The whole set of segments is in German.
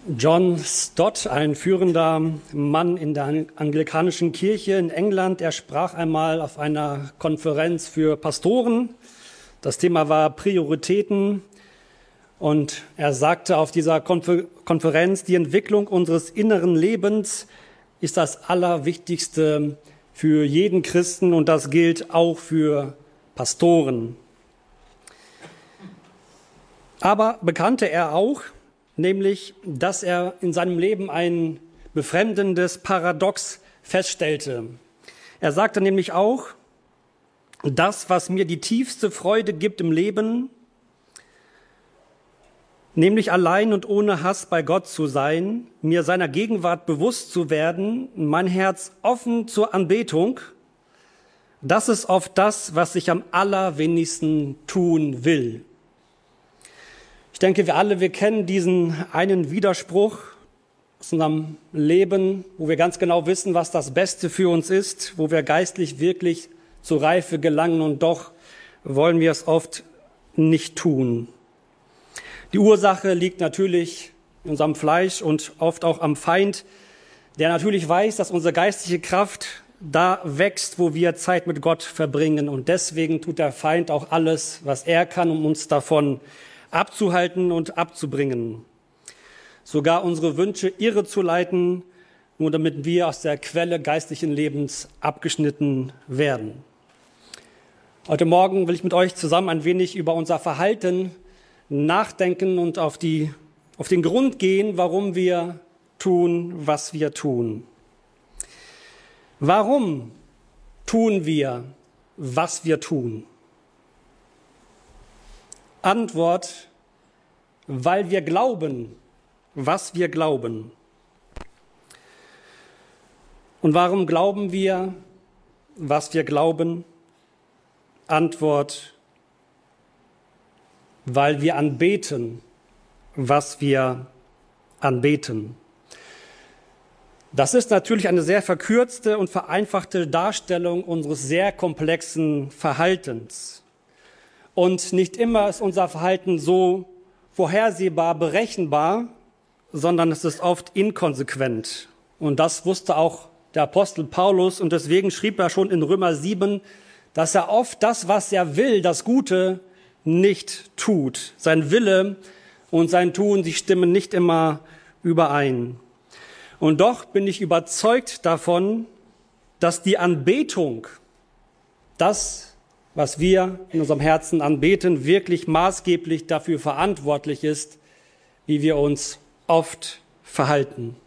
John Stott, ein führender Mann in der anglikanischen Kirche in England, er sprach einmal auf einer Konferenz für Pastoren. Das Thema war Prioritäten und er sagte auf dieser Konferenz, die Entwicklung unseres inneren Lebens ist das Allerwichtigste für jeden Christen und das gilt auch für Pastoren. Aber bekannte er auch, nämlich, dass er in seinem Leben ein befremdendes Paradox feststellte. Er sagte nämlich auch, das, was mir die tiefste Freude gibt im Leben, nämlich allein und ohne Hass bei Gott zu sein, mir seiner Gegenwart bewusst zu werden, mein Herz offen zur Anbetung, das ist oft das, was ich am allerwenigsten tun will. Ich denke, wir kennen diesen einen Widerspruch aus unserem Leben, wo wir ganz genau wissen, was das Beste für uns ist, wo wir geistlich wirklich zur Reife gelangen und doch wollen wir es oft nicht tun. Die Ursache liegt natürlich in unserem Fleisch und oft auch am Feind, der natürlich weiß, dass unsere geistliche Kraft da wächst, wo wir Zeit mit Gott verbringen. Und deswegen tut der Feind auch alles, was er kann, um uns davon abzuhalten und abzubringen. Sogar unsere Wünsche irre zu leiten, nur damit wir aus der Quelle geistlichen Lebens abgeschnitten werden. Heute Morgen will ich mit euch zusammen ein wenig über unser Verhalten nachdenken und auf den Grund gehen, warum wir tun, was wir tun. Warum tun wir, was wir tun? Antwort, weil wir glauben, was wir glauben. Und warum glauben wir, was wir glauben? Antwort, weil wir anbeten, was wir anbeten. Das ist natürlich eine sehr verkürzte und vereinfachte Darstellung unseres sehr komplexen Verhaltens. Und nicht immer ist unser Verhalten so vorhersehbar, berechenbar, sondern es ist oft inkonsequent. Und das wusste auch der Apostel Paulus und deswegen schrieb er schon in Römer 7, dass er oft das, was er will, das Gute, nicht tut. Sein Wille und sein Tun, sie stimmen nicht immer überein. Und doch bin ich überzeugt davon, dass die Anbetung, das, was wir in unserem Herzen anbeten, wirklich maßgeblich dafür verantwortlich ist, wie wir uns oft verhalten.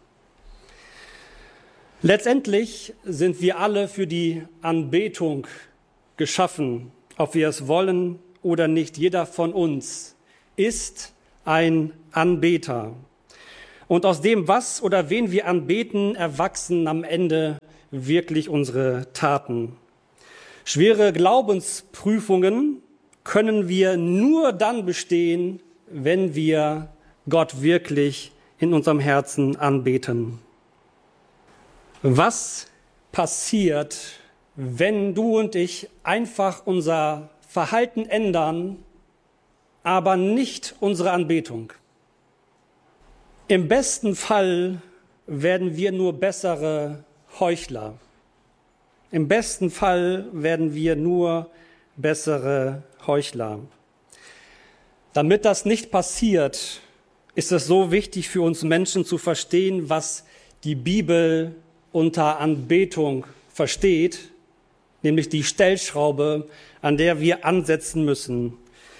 Letztendlich sind wir alle für die Anbetung geschaffen, ob wir es wollen oder nicht. Jeder von uns ist ein Anbeter. Und aus dem, was oder wen wir anbeten, erwachsen am Ende wirklich unsere Taten. Schwere Glaubensprüfungen können wir nur dann bestehen, wenn wir Gott wirklich in unserem Herzen anbeten. Was passiert, wenn du und ich einfach unser Verhalten ändern, aber nicht unsere Anbetung? Im besten Fall werden wir nur bessere Heuchler. Im besten Fall werden wir nur bessere Heuchler. Damit das nicht passiert, ist es so wichtig für uns Menschen zu verstehen, was die Bibel unter Anbetung versteht, nämlich die Stellschraube, an der wir ansetzen müssen.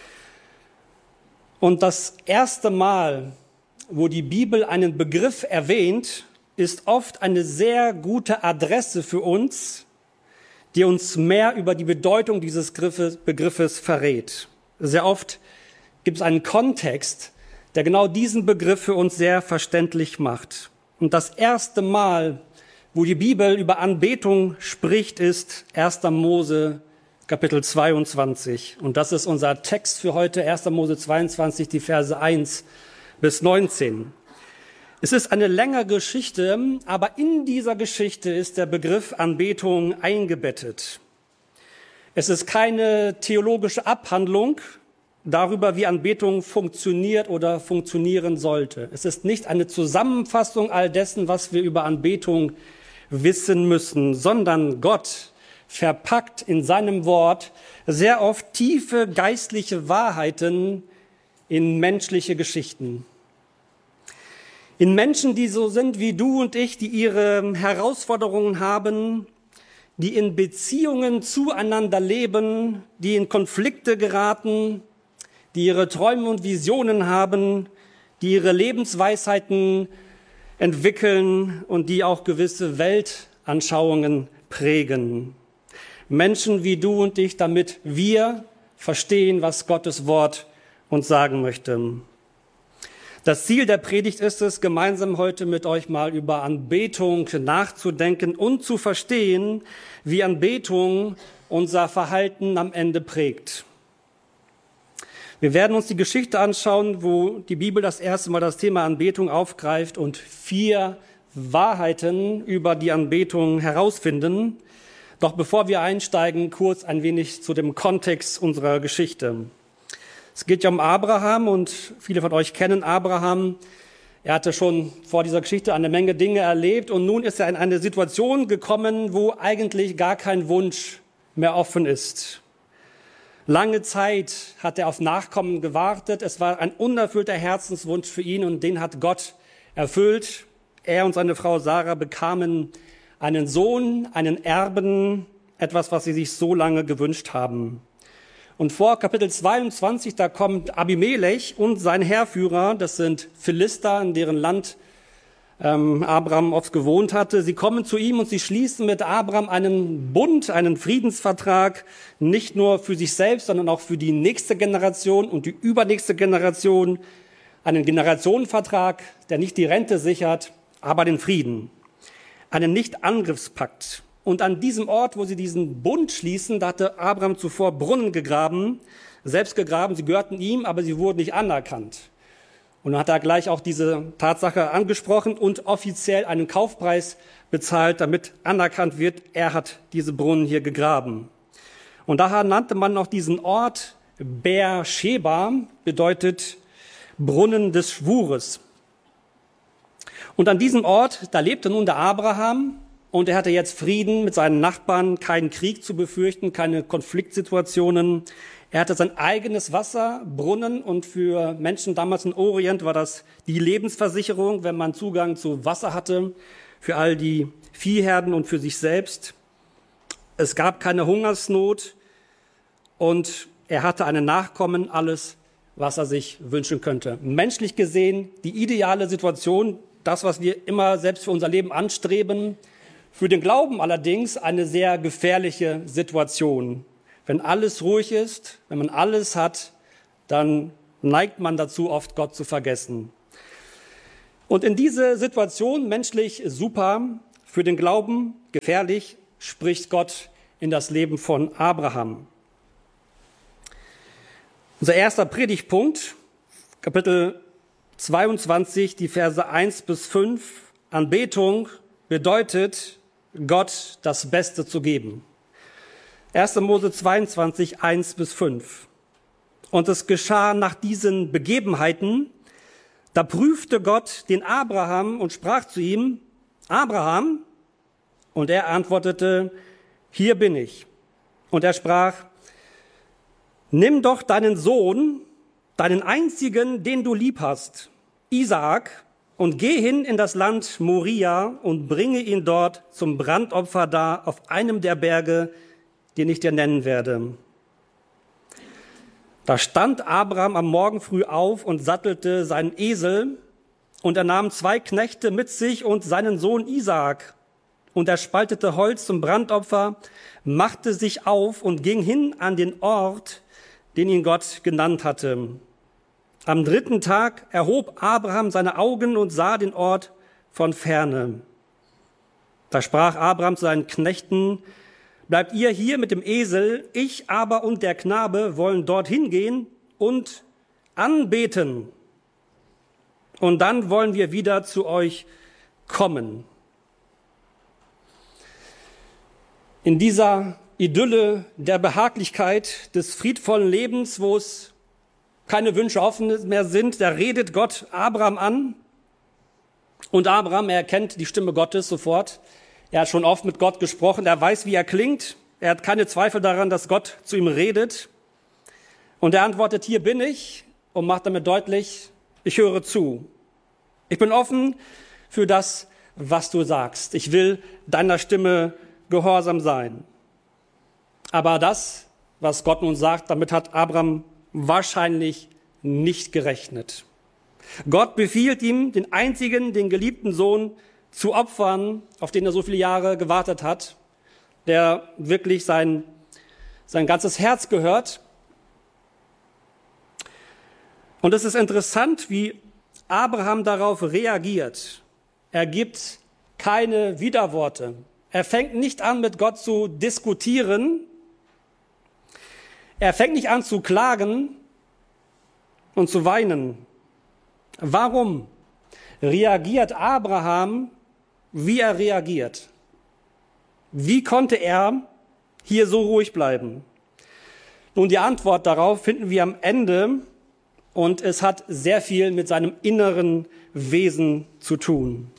Und das erste Mal, wo die Bibel einen Begriff erwähnt, ist oft eine sehr gute Adresse für uns, die uns mehr über die Bedeutung dieses Begriffes verrät. Sehr oft gibt es einen Kontext, der genau diesen Begriff für uns sehr verständlich macht. Und das erste Mal, wo die Bibel über Anbetung spricht, ist 1. Mose, Kapitel 22. Und das ist unser Text für heute, 1. Mose 22, die Verse 1 bis 19. Es ist eine längere Geschichte, aber in dieser Geschichte ist der Begriff Anbetung eingebettet. Es ist keine theologische Abhandlung, darüber, wie Anbetung funktioniert oder funktionieren sollte. Es ist nicht eine Zusammenfassung all dessen, was wir über Anbetung wissen müssen, sondern Gott verpackt in seinem Wort sehr oft tiefe geistliche Wahrheiten in menschliche Geschichten. In Menschen, die so sind wie du und ich, die ihre Herausforderungen haben, die in Beziehungen zueinander leben, die in Konflikte geraten, die ihre Träume und Visionen haben, die ihre Lebensweisheiten entwickeln und die auch gewisse Weltanschauungen prägen. Menschen wie du und ich, damit wir verstehen, was Gottes Wort uns sagen möchte. Das Ziel der Predigt ist es, gemeinsam heute mit euch mal über Anbetung nachzudenken und zu verstehen, wie Anbetung unser Verhalten am Ende prägt. Wir werden uns die Geschichte anschauen, wo die Bibel das erste Mal das Thema Anbetung aufgreift und 4 Wahrheiten über die Anbetung herausfinden. Doch bevor wir einsteigen, kurz ein wenig zu dem Kontext unserer Geschichte. Es geht ja um Abraham und viele von euch kennen Abraham. Er hatte schon vor dieser Geschichte eine Menge Dinge erlebt und nun ist er in eine Situation gekommen, wo eigentlich gar kein Wunsch mehr offen ist. Lange Zeit hat er auf Nachkommen gewartet. Es war ein unerfüllter Herzenswunsch für ihn und den hat Gott erfüllt. Er und seine Frau Sarah bekamen einen Sohn, einen Erben, etwas, was sie sich so lange gewünscht haben. Und vor Kapitel 22, da kommt Abimelech und sein Heerführer, das sind Philister, in deren Land Abraham oft gewohnt hatte. Sie kommen zu ihm und sie schließen mit Abraham einen Bund, einen Friedensvertrag, nicht nur für sich selbst, sondern auch für die nächste Generation und die übernächste Generation. Einen Generationenvertrag, der nicht die Rente sichert, aber den Frieden. Einen Nicht-Angriffspakt. Und an diesem Ort, wo sie diesen Bund schließen, da hatte Abraham zuvor Brunnen gegraben, selbst gegraben, sie gehörten ihm, aber sie wurden nicht anerkannt. Und dann hat er gleich auch diese Tatsache angesprochen und offiziell einen Kaufpreis bezahlt, damit anerkannt wird, er hat diese Brunnen hier gegraben. Und daher nannte man auch diesen Ort Beersheba, bedeutet Brunnen des Schwures. Und an diesem Ort, da lebte nun der Abraham, und er hatte jetzt Frieden mit seinen Nachbarn, keinen Krieg zu befürchten, keine Konfliktsituationen. Er hatte sein eigenes Wasser, Brunnen, und für Menschen damals im Orient war das die Lebensversicherung, wenn man Zugang zu Wasser hatte, für all die Viehherden und für sich selbst. Es gab keine Hungersnot und er hatte einen Nachkommen, alles, was er sich wünschen könnte. Menschlich gesehen die ideale Situation, das, was wir immer selbst für unser Leben anstreben. Für den Glauben allerdings eine sehr gefährliche Situation. Wenn alles ruhig ist, wenn man alles hat, dann neigt man dazu, oft Gott zu vergessen. Und in diese Situation, menschlich super, für den Glauben gefährlich, spricht Gott in das Leben von Abraham. Unser erster Predigtpunkt, Kapitel 22, die Verse 1 bis 5, Anbetung bedeutet, Gott das Beste zu geben. 1. Mose 22, 1 bis 5. Und es geschah nach diesen Begebenheiten, da prüfte Gott den Abraham und sprach zu ihm, Abraham, und er antwortete, hier bin ich. Und er sprach, nimm doch deinen Sohn, deinen einzigen, den du lieb hast, Isaak, und geh hin in das Land Moria und bringe ihn dort zum Brandopfer dar auf einem der Berge, den ich dir nennen werde. Da stand Abraham am Morgen früh auf und sattelte seinen Esel, und er nahm 2 Knechte mit sich und seinen Sohn Isaak. Und er spaltete Holz zum Brandopfer, machte sich auf und ging hin an den Ort, den ihn Gott genannt hatte. Am 3. Tag erhob Abraham seine Augen und sah den Ort von ferne. Da sprach Abraham zu seinen Knechten, bleibt ihr hier mit dem Esel, ich aber und der Knabe wollen dorthin gehen und anbeten. Und dann wollen wir wieder zu euch kommen. In dieser Idylle der Behaglichkeit des friedvollen Lebens, wo es keine Wünsche offen mehr sind, da redet Gott Abraham an. Und Abraham, er erkennt die Stimme Gottes sofort. Er hat schon oft mit Gott gesprochen, er weiß, wie er klingt. Er hat keine Zweifel daran, dass Gott zu ihm redet. Und er antwortet, hier bin ich, und macht damit deutlich, ich höre zu. Ich bin offen für das, was du sagst. Ich will deiner Stimme gehorsam sein. Aber das, was Gott nun sagt, damit hat Abraham wahrscheinlich nicht gerechnet. Gott befiehlt ihm, den einzigen, den geliebten Sohn zu opfern, auf den er so viele Jahre gewartet hat, der wirklich sein ganzes Herz gehört. Und es ist interessant, wie Abraham darauf reagiert. Er gibt keine Widerworte. Er fängt nicht an, mit Gott zu diskutieren. Er fängt nicht an zu klagen und zu weinen. Warum reagiert Abraham, wie er reagiert? Wie konnte er hier so ruhig bleiben? Nun, die Antwort darauf finden wir am Ende, und es hat sehr viel mit seinem inneren Wesen zu tun.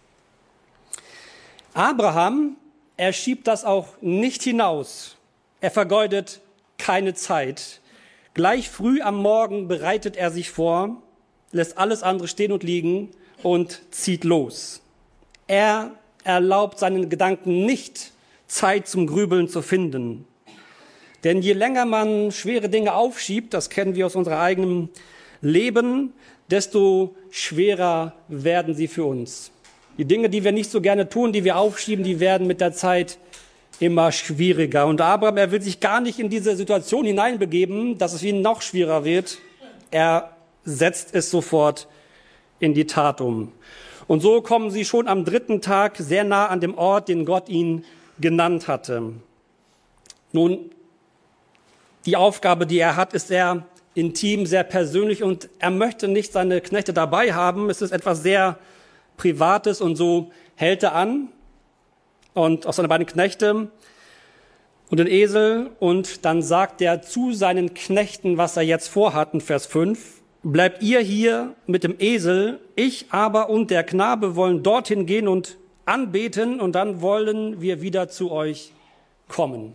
Abraham, er schiebt das auch nicht hinaus. Er vergeudet keine Zeit. Gleich früh am Morgen bereitet er sich vor, lässt alles andere stehen und liegen und zieht los. Er erlaubt seinen Gedanken nicht, Zeit zum Grübeln zu finden. Denn je länger man schwere Dinge aufschiebt, das kennen wir aus unserem eigenen Leben, desto schwerer werden sie für uns. Die Dinge, die wir nicht so gerne tun, die wir aufschieben, die werden mit der Zeit immer schwieriger. Und Abraham, er will sich gar nicht in diese Situation hineinbegeben, dass es für ihn noch schwieriger wird. Er setzt es sofort in die Tat um. Und so kommen sie schon am 3. Tag sehr nah an dem Ort, den Gott ihnen genannt hatte. Nun, die Aufgabe, die er hat, ist sehr intim, sehr persönlich, und er möchte nicht seine Knechte dabei haben. Es ist etwas sehr Privates, und so hält er an und auch seine beiden Knechte und den Esel, und dann sagt er zu seinen Knechten, was er jetzt vorhat, in Vers 5. Bleibt ihr hier mit dem Esel, ich aber und der Knabe wollen dorthin gehen und anbeten, und dann wollen wir wieder zu euch kommen.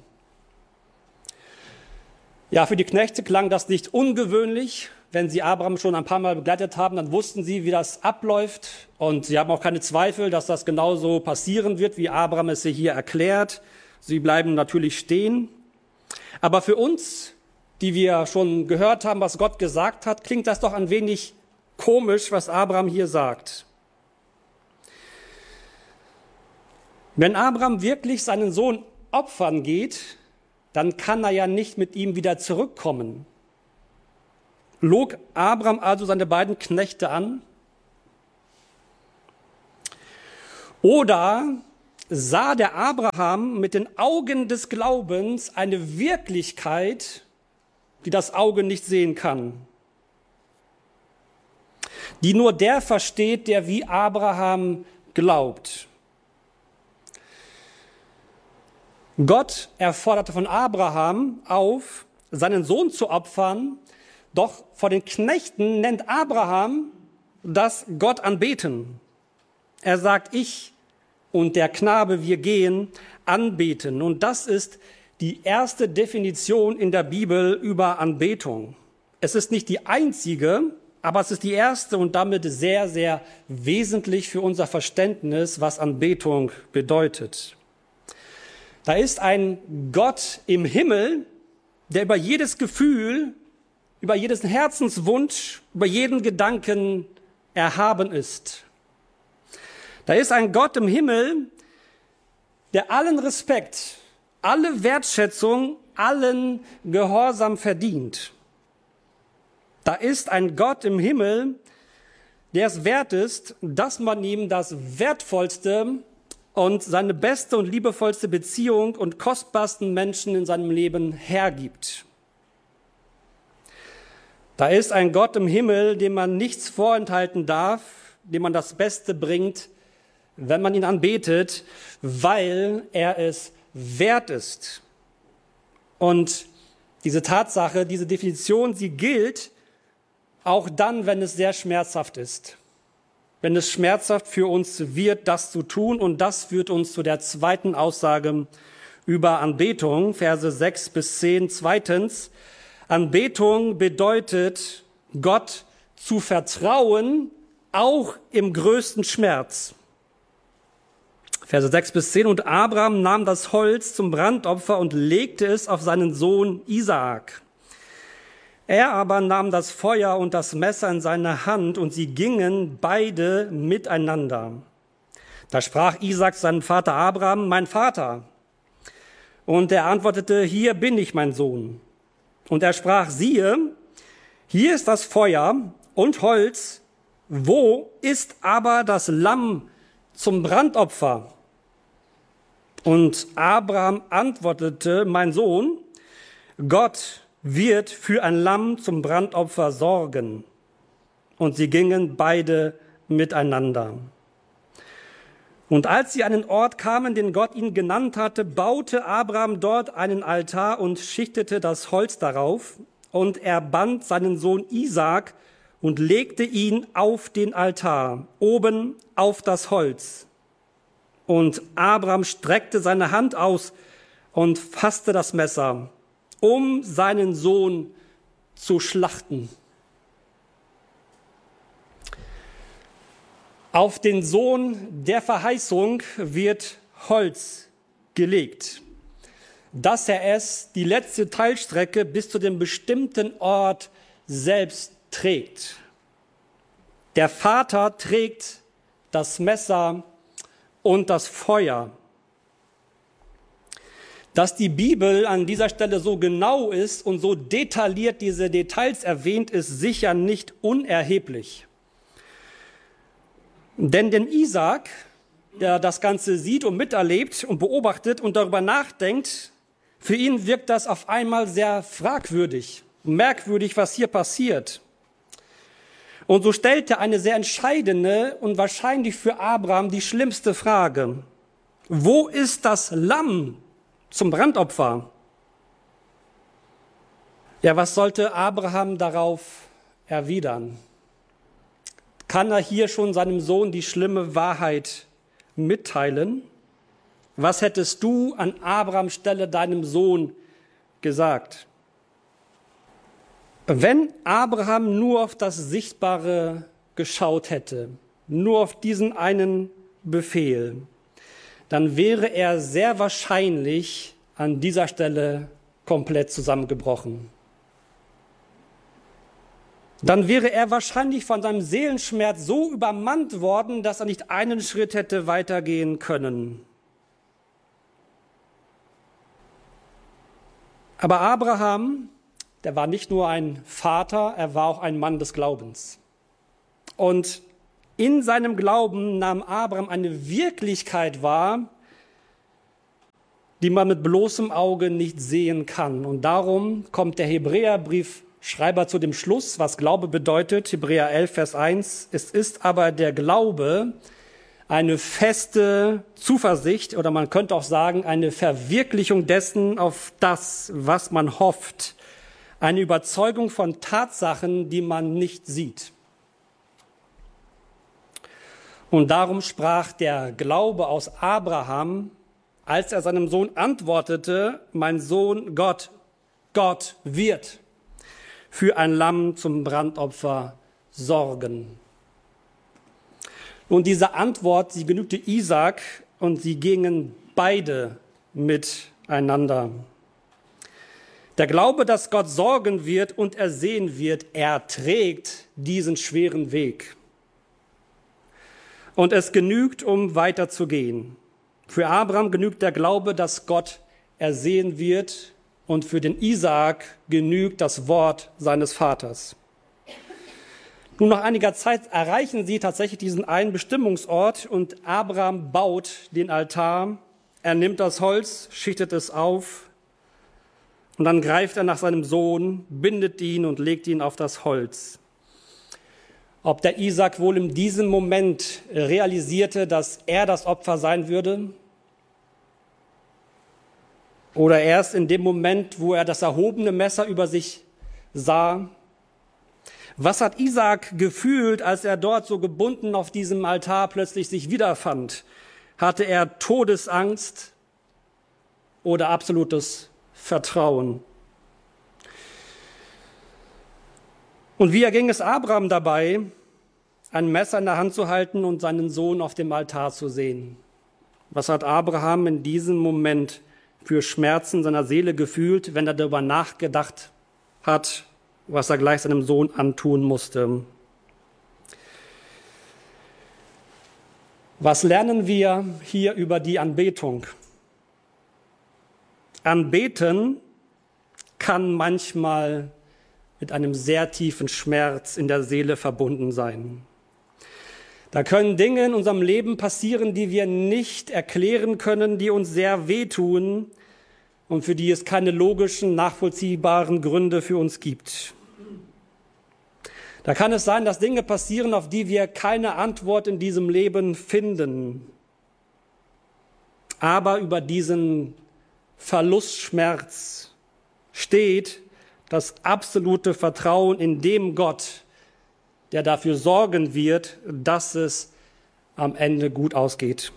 Ja, für die Knechte klang das nicht ungewöhnlich. Wenn sie Abraham schon ein paar Mal begleitet haben, dann wussten sie, wie das abläuft. Und sie haben auch keine Zweifel, dass das genauso passieren wird, wie Abraham es hier erklärt. Sie bleiben natürlich stehen. Aber für uns, die wir schon gehört haben, was Gott gesagt hat, klingt das doch ein wenig komisch, was Abraham hier sagt. Wenn Abraham wirklich seinen Sohn opfern geht, dann kann er ja nicht mit ihm wieder zurückkommen. Log Abraham also seine beiden Knechte an? Oder sah der Abraham mit den Augen des Glaubens eine Wirklichkeit, die das Auge nicht sehen kann? Die nur der versteht, der wie Abraham glaubt. Gott erforderte von Abraham auf, seinen Sohn zu opfern, doch vor den Knechten nennt Abraham das Gott anbeten. Er sagt, ich und der Knabe, wir gehen anbeten. Und das ist die erste Definition in der Bibel über Anbetung. Es ist nicht die einzige, aber es ist die erste und damit sehr, sehr wesentlich für unser Verständnis, was Anbetung bedeutet. Da ist ein Gott im Himmel, der über jedes Gefühl, über jedes Herzenswunsch, über jeden Gedanken erhaben ist. Da ist ein Gott im Himmel, der allen Respekt, alle Wertschätzung, allen Gehorsam verdient. Da ist ein Gott im Himmel, der es wert ist, dass man ihm das Wertvollste und seine beste und liebevollste Beziehung und kostbarsten Menschen in seinem Leben hergibt. Da ist ein Gott im Himmel, dem man nichts vorenthalten darf, dem man das Beste bringt, wenn man ihn anbetet, weil er es wert ist. Und diese Tatsache, diese Definition, sie gilt auch dann, wenn es sehr schmerzhaft ist. Wenn es schmerzhaft für uns wird, das zu tun. Und das führt uns zu der zweiten Aussage über Anbetung, Verse 6 bis 10. Zweitens, Anbetung bedeutet, Gott zu vertrauen, auch im größten Schmerz. Verse 6 bis 10. Und Abraham nahm das Holz zum Brandopfer und legte es auf seinen Sohn Isaak. Er aber nahm das Feuer und das Messer in seine Hand, und sie gingen beide miteinander. Da sprach Isaak seinem Vater Abraham: Mein Vater. Und er antwortete: Hier bin ich, mein Sohn. Und er sprach: Siehe, hier ist das Feuer und Holz. Wo ist aber das Lamm zum Brandopfer? Und Abraham antwortete: Mein Sohn, Gott wird für ein Lamm zum Brandopfer sorgen. Und sie gingen beide miteinander. Und als sie an einen Ort kamen, den Gott ihnen genannt hatte, baute Abraham dort einen Altar und schichtete das Holz darauf. Und er band seinen Sohn Isaak und legte ihn auf den Altar, oben auf das Holz. Und Abraham streckte seine Hand aus und fasste das Messer, um seinen Sohn zu schlachten. Auf den Sohn der Verheißung wird Holz gelegt, dass er es die letzte Teilstrecke bis zu dem bestimmten Ort selbst trägt. Der Vater trägt das Messer und das Feuer. Dass die Bibel an dieser Stelle so genau ist und so detailliert diese Details erwähnt, ist sicher nicht unerheblich. Denn den Isaak, der das Ganze sieht und miterlebt und beobachtet und darüber nachdenkt, für ihn wirkt das auf einmal sehr fragwürdig, merkwürdig, was hier passiert. Und so stellt er eine sehr entscheidende und wahrscheinlich für Abraham die schlimmste Frage: Wo ist das Lamm zum Brandopfer? Ja, was sollte Abraham darauf erwidern? Kann er hier schon seinem Sohn die schlimme Wahrheit mitteilen? Was hättest du an Abrahams Stelle deinem Sohn gesagt? Wenn Abraham nur auf das Sichtbare geschaut hätte, nur auf diesen einen Befehl, dann wäre er sehr wahrscheinlich an dieser Stelle komplett zusammengebrochen. Dann wäre er wahrscheinlich von seinem Seelenschmerz so übermannt worden, dass er nicht einen Schritt hätte weitergehen können. Aber Abraham, der war nicht nur ein Vater, er war auch ein Mann des Glaubens. Und in seinem Glauben nahm Abraham eine Wirklichkeit wahr, die man mit bloßem Auge nicht sehen kann. Und darum kommt der Hebräerbriefschreiber zu dem Schluss, was Glaube bedeutet. Hebräer 11, Vers 1. Es ist aber der Glaube eine feste Zuversicht, oder man könnte auch sagen, eine Verwirklichung dessen auf das, was man hofft. Eine Überzeugung von Tatsachen, die man nicht sieht. Und darum sprach der Glaube aus Abraham, als er seinem Sohn antwortete: Mein Sohn, Gott wird für ein Lamm zum Brandopfer sorgen. Und diese Antwort, sie genügte Isaak, und sie gingen beide miteinander. Der Glaube, dass Gott sorgen wird und ersehen wird, er trägt diesen schweren Weg. Und es genügt, um weiterzugehen. Für Abraham genügt der Glaube, dass Gott ersehen wird, und für den Isaak genügt das Wort seines Vaters. Nun, nach einiger Zeit erreichen sie tatsächlich diesen einen Bestimmungsort, und Abraham baut den Altar. Er nimmt das Holz, schichtet es auf, und dann greift er nach seinem Sohn, bindet ihn und legt ihn auf das Holz. Ob der Isaak wohl in diesem Moment realisierte, dass er das Opfer sein würde? Oder erst in dem Moment, wo er das erhobene Messer über sich sah? Was hat Isaak gefühlt, als er dort so gebunden auf diesem Altar plötzlich sich wiederfand? Hatte er Todesangst oder absolutes Vertrauen? Und wie erging es Abraham dabei, ein Messer in der Hand zu halten und seinen Sohn auf dem Altar zu sehen? Was hat Abraham in diesem Moment für Schmerzen seiner Seele gefühlt, wenn er darüber nachgedacht hat, was er gleich seinem Sohn antun musste? Was lernen wir hier über die Anbetung? Anbeten kann manchmal mit einem sehr tiefen Schmerz in der Seele verbunden sein. Da können Dinge in unserem Leben passieren, die wir nicht erklären können, die uns sehr wehtun und für die es keine logischen, nachvollziehbaren Gründe für uns gibt. Da kann es sein, dass Dinge passieren, auf die wir keine Antwort in diesem Leben finden. Aber über diesen Verlustschmerz steht das absolute Vertrauen in dem Gott, der dafür sorgen wird, dass es am Ende gut ausgeht.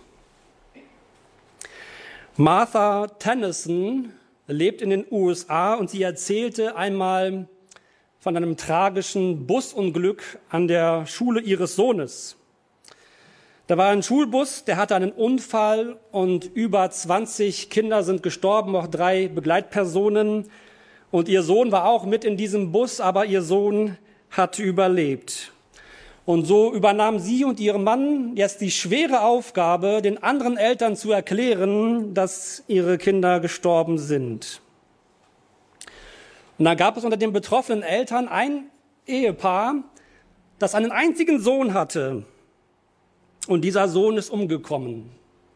Martha Tennyson lebt in den USA und sie erzählte einmal von einem tragischen Busunglück an der Schule ihres Sohnes. Da war ein Schulbus, der hatte einen Unfall und über 20 Kinder sind gestorben, auch 3 Begleitpersonen. Und ihr Sohn war auch mit in diesem Bus, aber ihr Sohn hat überlebt. Und so übernahm sie und ihr Mann jetzt die schwere Aufgabe, den anderen Eltern zu erklären, dass ihre Kinder gestorben sind. Und dann gab es unter den betroffenen Eltern ein Ehepaar, das einen einzigen Sohn hatte. Und dieser Sohn ist umgekommen.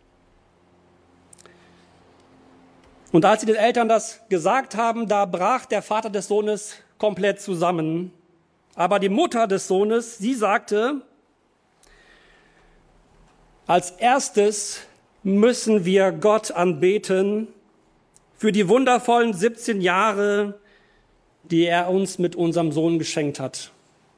Und als sie den Eltern das gesagt haben, da brach der Vater des Sohnes komplett zusammen. Aber die Mutter des Sohnes, sie sagte, als erstes müssen wir Gott anbeten für die wundervollen 17 Jahre, die er uns mit unserem Sohn geschenkt hat.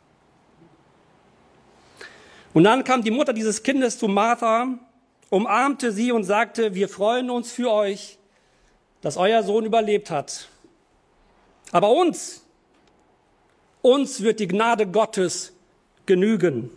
Und dann kam die Mutter dieses Kindes zu Martha, umarmte sie und sagte, wir freuen uns für euch, dass euer Sohn überlebt hat. Aber uns wird die Gnade Gottes genügen.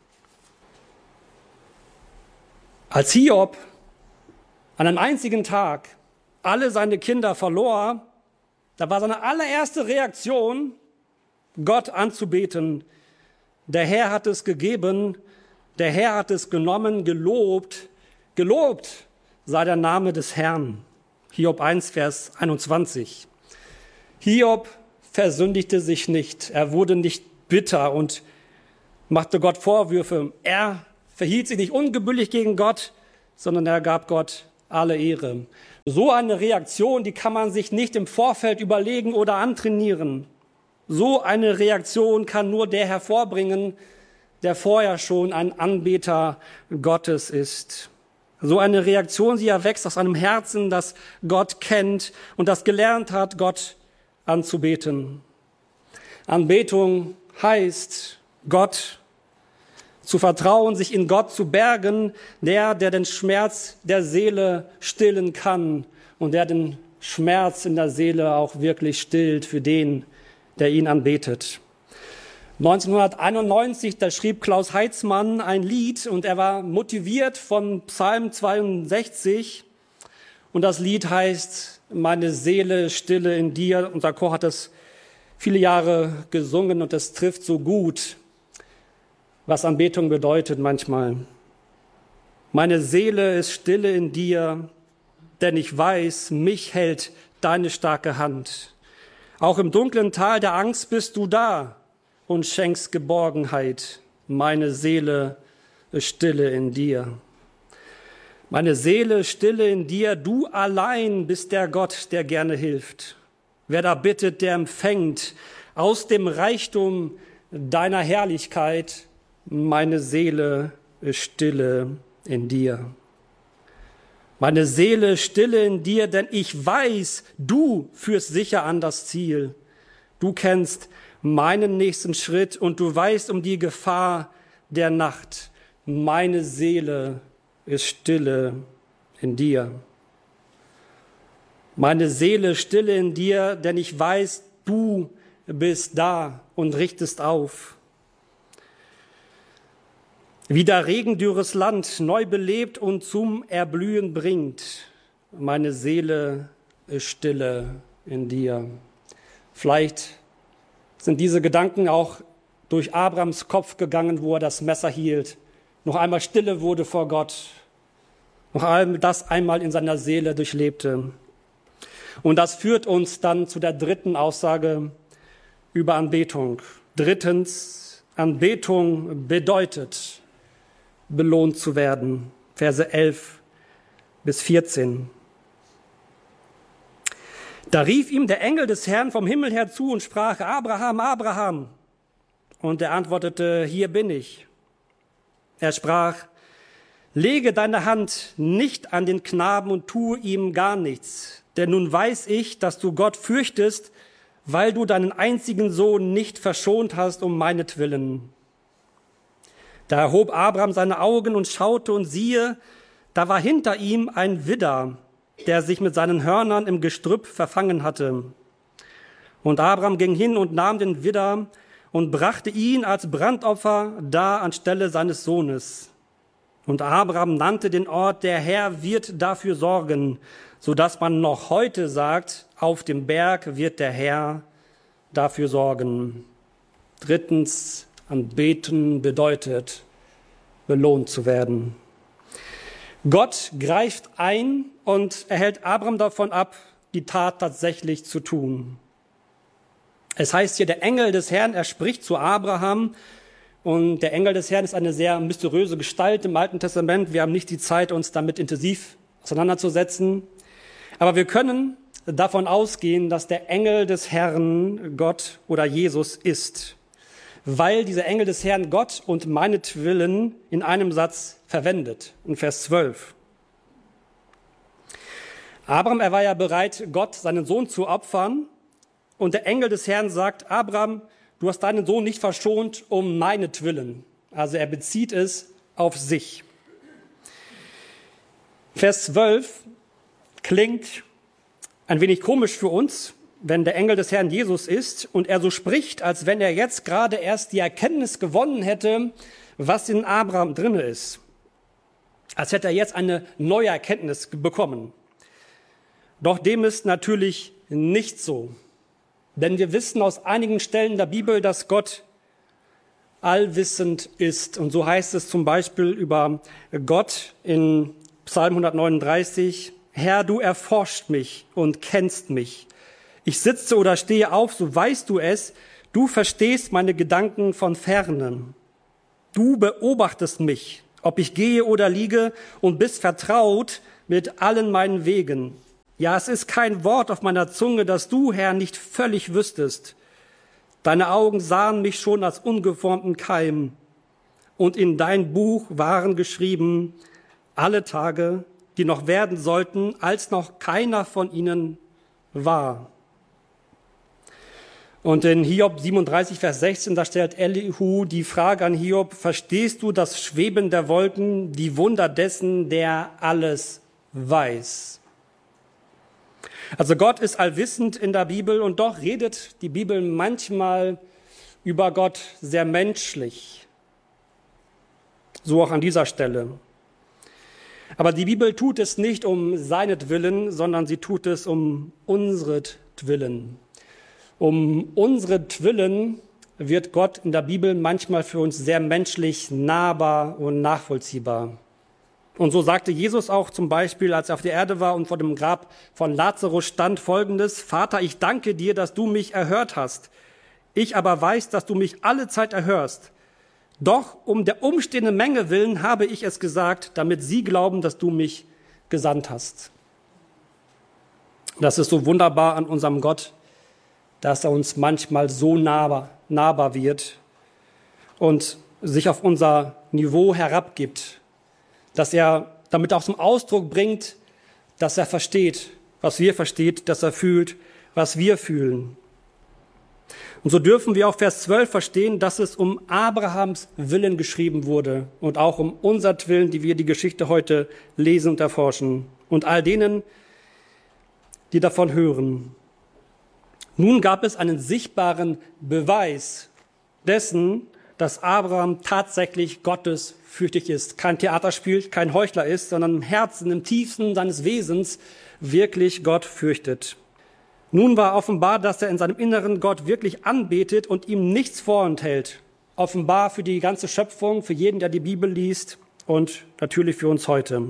Als Hiob an einem einzigen Tag alle seine Kinder verlor, da war seine allererste Reaktion, Gott anzubeten. Der Herr hat es gegeben, der Herr hat es genommen, gelobt sei der Name des Herrn. Hiob 1, Vers 21. Hiob versündigte sich nicht, er wurde nicht bitter und machte Gott Vorwürfe. Er verhielt sich nicht ungebührlich gegen Gott, sondern er gab Gott alle Ehre. So eine Reaktion, die kann man sich nicht im Vorfeld überlegen oder antrainieren. So eine Reaktion kann nur der hervorbringen, der vorher schon ein Anbeter Gottes ist. So eine Reaktion, sie erwächst aus einem Herzen, das Gott kennt und das gelernt hat, Gott anzubeten. Anbetung heißt, Gott zu vertrauen, sich in Gott zu bergen, der den Schmerz der Seele stillen kann und der den Schmerz in der Seele auch wirklich stillt für den, der ihn anbetet. 1991, da schrieb Klaus Heitzmann ein Lied und er war motiviert von Psalm 62 und das Lied heißt, meine Seele stille in dir. Unser Chor hat es viele Jahre gesungen und es trifft so gut, was Anbetung bedeutet manchmal. Meine Seele ist stille in dir, denn ich weiß, mich hält deine starke Hand. Auch im dunklen Tal der Angst bist du da und schenkst Geborgenheit. Meine Seele ist stille in dir. Meine Seele ist stille in dir, du allein bist der Gott, der gerne hilft. Wer da bittet, der empfängt aus dem Reichtum deiner Herrlichkeit. Meine Seele ist stille in dir. Meine Seele ist stille in dir, denn ich weiß, du führst sicher an das Ziel. Du kennst meinen nächsten Schritt und du weißt um die Gefahr der Nacht. Meine Seele ist stille in dir. Meine Seele stille in dir, denn ich weiß, du bist da und richtest auf. Wie der regendürres Land neu belebt und zum Erblühen bringt. Meine Seele ist stille in dir. Vielleicht sind diese Gedanken auch durch Abrams Kopf gegangen, wo er das Messer hielt, noch einmal stille wurde vor Gott, noch einmal das einmal in seiner Seele durchlebte. Und das führt uns dann zu der dritten Aussage über Anbetung. Drittens, Anbetung bedeutet, belohnt zu werden. Verse 11 bis 14. Da rief ihm der Engel des Herrn vom Himmel her zu und sprach, Abraham, Abraham. Und er antwortete, hier bin ich. Er sprach, lege deine Hand nicht an den Knaben und tue ihm gar nichts. Denn nun weiß ich, dass du Gott fürchtest, weil du deinen einzigen Sohn nicht verschont hast um meinetwillen. Da erhob Abraham seine Augen und schaute und siehe, da war hinter ihm ein Widder, der sich mit seinen Hörnern im Gestrüpp verfangen hatte. Und Abraham ging hin und nahm den Widder und brachte ihn als Brandopfer dar anstelle seines Sohnes. Und Abraham nannte den Ort, der Herr wird dafür sorgen, so dass man noch heute sagt, auf dem Berg wird der Herr dafür sorgen. Drittens, Anbeten bedeutet, belohnt zu werden. Gott greift ein und erhält Abraham davon ab, die Tat tatsächlich zu tun. Es heißt hier, der Engel des Herrn, er spricht zu Abraham. Und der Engel des Herrn ist eine sehr mysteriöse Gestalt im Alten Testament. Wir haben nicht die Zeit, uns damit intensiv auseinanderzusetzen. Aber wir können davon ausgehen, dass der Engel des Herrn Gott oder Jesus ist, weil dieser Engel des Herrn Gott und meinetwillen in einem Satz verwendet, in Vers 12. Abraham, er war ja bereit, Gott seinen Sohn zu opfern. Und der Engel des Herrn sagt, Abraham, du hast deinen Sohn nicht verschont um meinetwillen. Also er bezieht es auf sich. Vers 12 klingt ein wenig komisch für uns, wenn der Engel des Herrn Jesus ist und er so spricht, als wenn er jetzt gerade erst die Erkenntnis gewonnen hätte, was in Abraham drin ist. Als hätte er jetzt eine neue Erkenntnis bekommen. Doch dem ist natürlich nicht so. Denn wir wissen aus einigen Stellen der Bibel, dass Gott allwissend ist. Und so heißt es zum Beispiel über Gott in Psalm 139, Herr, du erforscht mich und kennst mich. Ich sitze oder stehe auf, so weißt du es. Du verstehst meine Gedanken von Fernen. Du beobachtest mich, ob ich gehe oder liege, und bist vertraut mit allen meinen Wegen. Ja, es ist kein Wort auf meiner Zunge, das du, Herr, nicht völlig wüsstest. Deine Augen sahen mich schon als ungeformten Keim. Und in dein Buch waren geschrieben alle Tage, die noch werden sollten, als noch keiner von ihnen war. Und in Hiob 37, Vers 16, da stellt Elihu die Frage an Hiob, verstehst du das Schweben der Wolken, die Wunder dessen, der alles weiß? Also Gott ist allwissend in der Bibel und doch redet die Bibel manchmal über Gott sehr menschlich. So auch an dieser Stelle. Aber die Bibel tut es nicht um seinetwillen, sondern sie tut es um unseretwillen. Um unseretwillen wird Gott in der Bibel manchmal für uns sehr menschlich nahbar und nachvollziehbar. Und so sagte Jesus auch zum Beispiel, als er auf der Erde war und vor dem Grab von Lazarus stand, Folgendes: Vater, ich danke dir, dass du mich erhört hast. Ich aber weiß, dass du mich alle Zeit erhörst. Doch um der umstehenden Menge willen habe ich es gesagt, damit sie glauben, dass du mich gesandt hast. Das ist so wunderbar an unserem Gott, dass er uns manchmal so nahbar wird und sich auf unser Niveau herabgibt, dass er damit auch zum Ausdruck bringt, dass er versteht, was wir verstehen, dass er fühlt, was wir fühlen. Und so dürfen wir auch Vers 12 verstehen, dass es um Abrahams Willen geschrieben wurde und auch um unsertwillen, die wir die Geschichte heute lesen und erforschen und all denen, die davon hören. Nun gab es einen sichtbaren Beweis dessen, dass Abraham tatsächlich gottesfürchtig ist, kein Theater spielt, kein Heuchler ist, sondern im Herzen, im tiefsten seines Wesens wirklich Gott fürchtet. Nun war offenbar, dass er in seinem Inneren Gott wirklich anbetet und ihm nichts vorenthält. Offenbar für die ganze Schöpfung, für jeden, der die Bibel liest und natürlich für uns heute.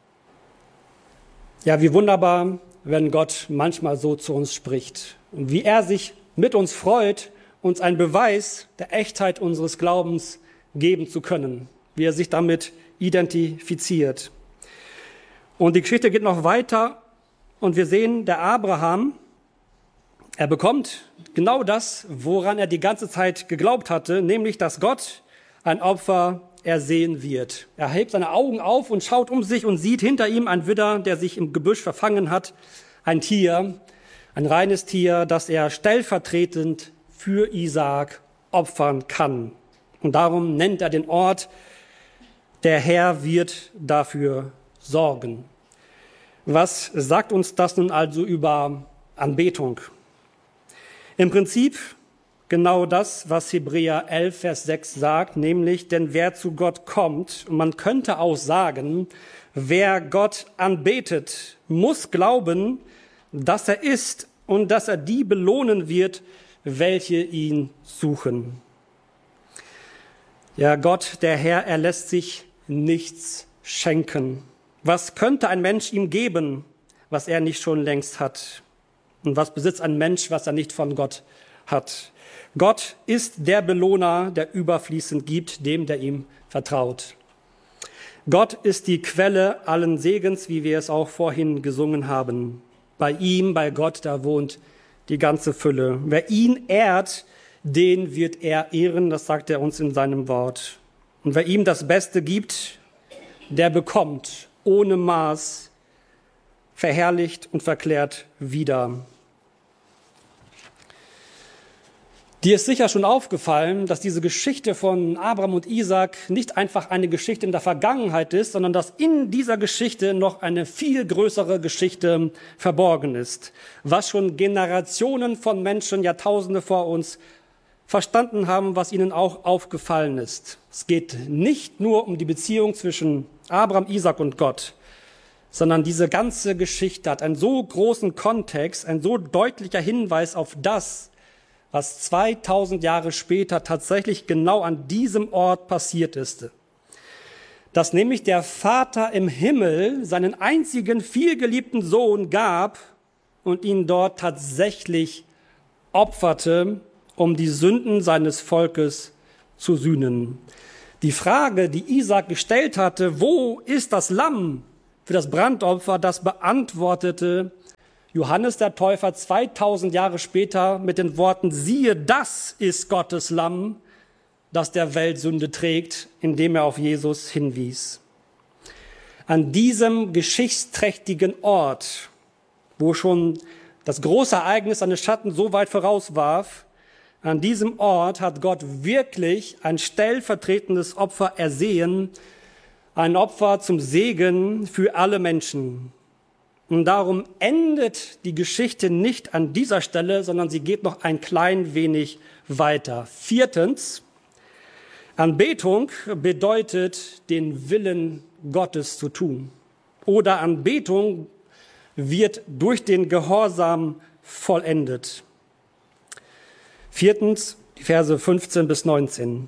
Ja, wie wunderbar, wenn Gott manchmal so zu uns spricht und wie er sich mit uns freut, uns einen Beweis der Echtheit unseres Glaubens geben zu können, wie er sich damit identifiziert. Und die Geschichte geht noch weiter und wir sehen, der Abraham, er bekommt genau das, woran er die ganze Zeit geglaubt hatte, nämlich, dass Gott ein Opfer ersehen wird. Er hebt seine Augen auf und schaut um sich und sieht hinter ihm einen Widder, der sich im Gebüsch verfangen hat, ein Tier, ein reines Tier, das er stellvertretend für Isaak opfern kann. Und darum nennt er den Ort, der Herr wird dafür sorgen. Was sagt uns das nun also über Anbetung? Im Prinzip genau das, was Hebräer 11, Vers 6 sagt, nämlich, denn wer zu Gott kommt, und man könnte auch sagen, wer Gott anbetet, muss glauben, dass er ist und dass er die belohnen wird, welche ihn suchen. Ja, Gott, der Herr, er lässt sich nichts schenken. Was könnte ein Mensch ihm geben, was er nicht schon längst hat? Und was besitzt ein Mensch, was er nicht von Gott hat? Gott ist der Belohner, der überfließend gibt, dem, der ihm vertraut. Gott ist die Quelle allen Segens, wie wir es auch vorhin gesungen haben. Bei ihm, bei Gott, da wohnt die ganze Fülle. Wer ihn ehrt, den wird er ehren, das sagt er uns in seinem Wort. Und wer ihm das Beste gibt, der bekommt ohne Maß, verherrlicht und verklärt wieder. Dir ist sicher schon aufgefallen, dass diese Geschichte von Abraham und Isaak nicht einfach eine Geschichte in der Vergangenheit ist, sondern dass in dieser Geschichte noch eine viel größere Geschichte verborgen ist, was schon Generationen von Menschen, Jahrtausende vor uns verstanden haben, was ihnen auch aufgefallen ist. Es geht nicht nur um die Beziehung zwischen Abraham, Isaak und Gott, sondern diese ganze Geschichte hat einen so großen Kontext, ein so deutlicher Hinweis auf das, was 2000 Jahre später tatsächlich genau an diesem Ort passiert ist. Dass nämlich der Vater im Himmel seinen einzigen vielgeliebten Sohn gab und ihn dort tatsächlich opferte, um die Sünden seines Volkes zu sühnen. Die Frage, die Isaak gestellt hatte, wo ist das Lamm für das Brandopfer, das beantwortete Johannes der Täufer 2000 Jahre später mit den Worten, siehe, das ist Gottes Lamm, das der Welt Sünde trägt, indem er auf Jesus hinwies. An diesem geschichtsträchtigen Ort, wo schon das große Ereignis seine Schatten so weit vorauswarf, an diesem Ort hat Gott wirklich ein stellvertretendes Opfer ersehen, ein Opfer zum Segen für alle Menschen. Und darum endet die Geschichte nicht an dieser Stelle, sondern sie geht noch ein klein wenig weiter. Viertens, Anbetung bedeutet, den Willen Gottes zu tun. Oder Anbetung wird durch den Gehorsam vollendet. Viertens, die Verse 15 bis 19.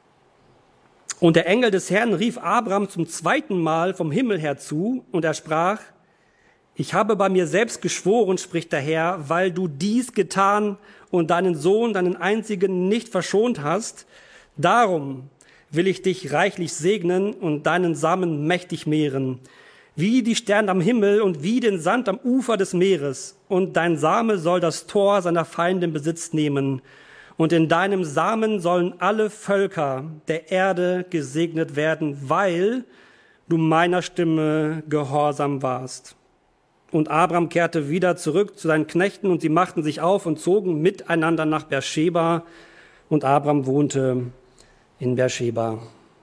Und der Engel des Herrn rief Abraham zum zweiten Mal vom Himmel her zu, und er sprach, ich habe bei mir selbst geschworen, spricht der Herr, weil du dies getan und deinen Sohn, deinen einzigen, nicht verschont hast, darum will ich dich reichlich segnen und deinen Samen mächtig mehren, wie die Sterne am Himmel und wie den Sand am Ufer des Meeres. Und dein Same soll das Tor seiner Feinde in Besitz nehmen. Und in deinem Samen sollen alle Völker der Erde gesegnet werden, weil du meiner Stimme gehorsam warst. Und Abraham kehrte wieder zurück zu seinen Knechten und sie machten sich auf und zogen miteinander nach Beersheba. Und Abraham wohnte in Beersheba.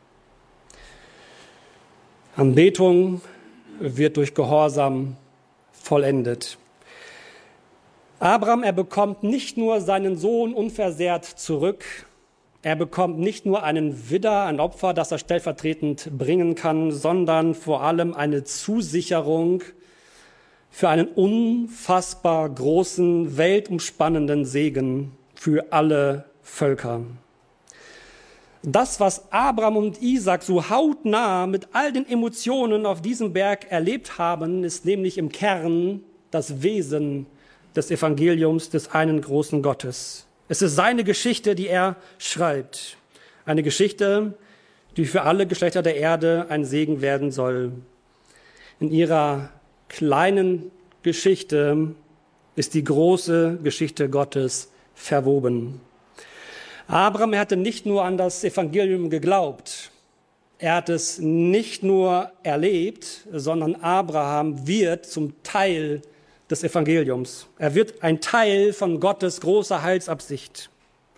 Anbetung wird durch Gehorsam vollendet. Abraham, er bekommt nicht nur seinen Sohn unversehrt zurück, er bekommt nicht nur einen Widder, ein Opfer, das er stellvertretend bringen kann, sondern vor allem eine Zusicherung für einen unfassbar großen, weltumspannenden Segen für alle Völker. Das, was Abraham und Isaac so hautnah mit all den Emotionen auf diesem Berg erlebt haben, ist nämlich im Kern das Wesen des Evangeliums des einen großen Gottes. Es ist seine Geschichte, die er schreibt. Eine Geschichte, die für alle Geschlechter der Erde ein Segen werden soll. In ihrer kleinen Geschichte ist die große Geschichte Gottes verwoben. Abraham, er hatte nicht nur an das Evangelium geglaubt, er hat es nicht nur erlebt, sondern Abraham wird zum Teil des Evangeliums. Er wird ein Teil von Gottes großer Heilsabsicht.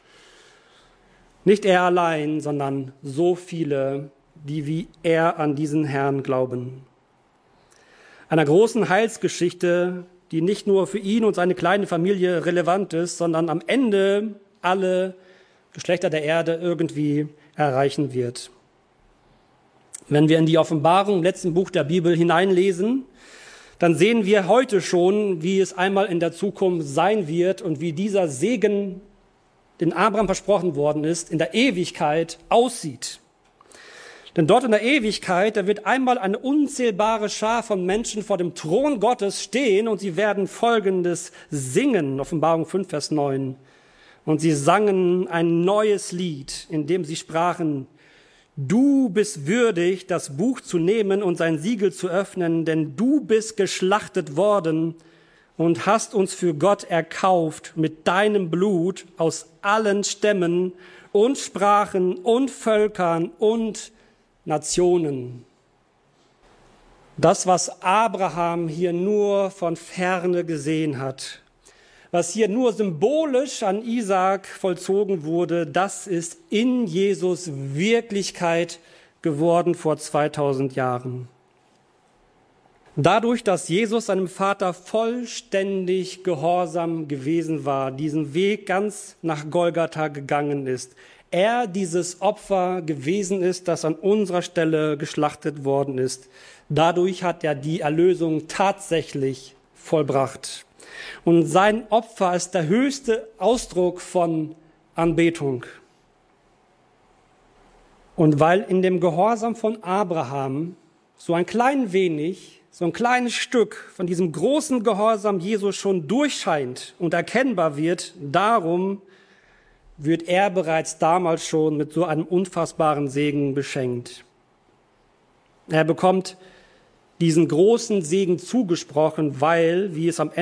Nicht er allein, sondern so viele, die wie er an diesen Herrn glauben. Einer großen Heilsgeschichte, die nicht nur für ihn und seine kleine Familie relevant ist, sondern am Ende alle Geschlechter der Erde irgendwie erreichen wird. Wenn wir in die Offenbarung im letzten Buch der Bibel hineinlesen, dann sehen wir heute schon, wie es einmal in der Zukunft sein wird und wie dieser Segen, den Abraham versprochen worden ist, in der Ewigkeit aussieht. Denn dort in der Ewigkeit, da wird einmal eine unzählbare Schar von Menschen vor dem Thron Gottes stehen und sie werden Folgendes singen, Offenbarung 5, Vers 9. Und sie sangen ein neues Lied, in dem sie sprachen: Du bist würdig, das Buch zu nehmen und sein Siegel zu öffnen, denn du bist geschlachtet worden und hast uns für Gott erkauft mit deinem Blut aus allen Stämmen und Sprachen und Völkern und Nationen. Das, was Abraham hier nur von Ferne gesehen hat, was hier nur symbolisch an Isaak vollzogen wurde, das ist in Jesus Wirklichkeit geworden vor 2000 Jahren. Dadurch, dass Jesus seinem Vater vollständig gehorsam gewesen war, diesen Weg ganz nach Golgatha gegangen ist, er dieses Opfer gewesen ist, das an unserer Stelle geschlachtet worden ist, dadurch hat er die Erlösung tatsächlich vollbracht. Und sein Opfer ist der höchste Ausdruck von Anbetung. Und weil in dem Gehorsam von Abraham so ein klein wenig, so ein kleines Stück von diesem großen Gehorsam Jesus schon durchscheint und erkennbar wird, darum wird er bereits damals schon mit so einem unfassbaren Segen beschenkt. Er bekommt diesen großen Segen zugesprochen, weil, wie es am